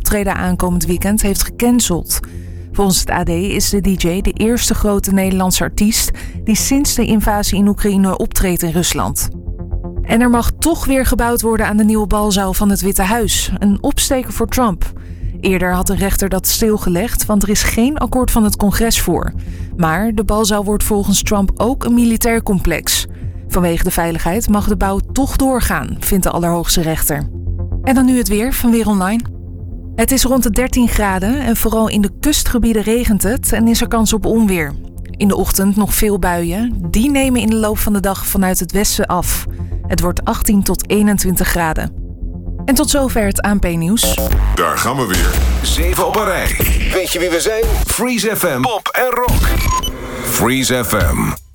optreden aankomend weekend heeft gecanceld. Volgens het AD is de DJ de eerste grote Nederlandse artiest die sinds de invasie in Oekraïne optreedt in Rusland. En er mag toch weer gebouwd worden aan de nieuwe balzaal van het Witte Huis. Een opsteker voor Trump. Eerder had de rechter dat stilgelegd, want er is geen akkoord van het congres voor. Maar de balzaal wordt volgens Trump ook een militair complex. Vanwege de veiligheid mag de bouw toch doorgaan, vindt de Allerhoogste rechter. En dan nu het weer van Weer Online. Het is rond de 13 graden en vooral in de kustgebieden regent het en is er kans op onweer. In de ochtend nog veel buien. Die nemen in de loop van de dag vanuit het westen af. Het wordt 18 tot 21 graden. En tot zover het ANP-nieuws. Daar gaan we weer. 7 op een rij. Weet je wie we zijn? Freeze FM. Pop en rock. Freeze FM.